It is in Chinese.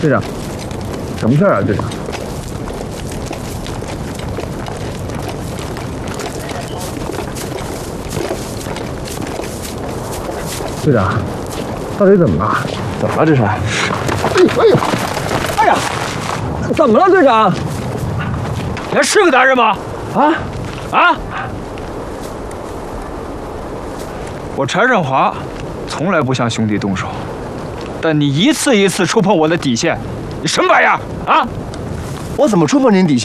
队长，什么事儿啊，队长？队长，到底怎么了？怎么了？这是？哎呀！怎么了，队长？ 你还是个男人吗？啊！我柴振华从来不向兄弟动手，但你一次一次触碰我的底线，你什么玩意儿啊？ 我怎么触碰您底线？